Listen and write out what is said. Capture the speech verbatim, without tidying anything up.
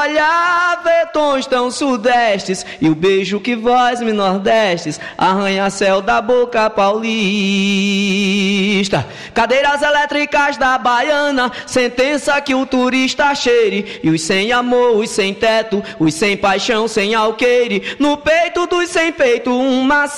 Olha, vetões tão sudestes, e o beijo que vós me nordestes, arranha-céu da boca paulista. Cadeiras elétricas da Baiana, sentença que o turista cheire, e os sem amor, os sem teto, os sem paixão, sem alqueire, no peito dos sem peito uma